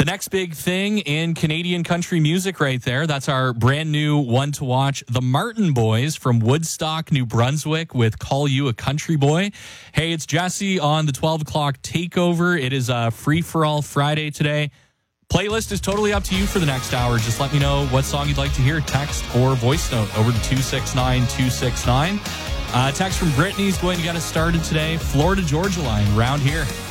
The next big thing in Canadian country music right there, that's our brand new one to watch, the Martin Boys from Woodstock, New Brunswick with Call You a Country Boy. Hey, it's Jesse on the 12 o'clock takeover. It is a free-for-all Friday today. Playlist is totally up to you for the next hour. Just let me know what song you'd like to hear, text or voice note over to 269-269. Text from Brittany's going to get us started today. Florida Georgia line round here.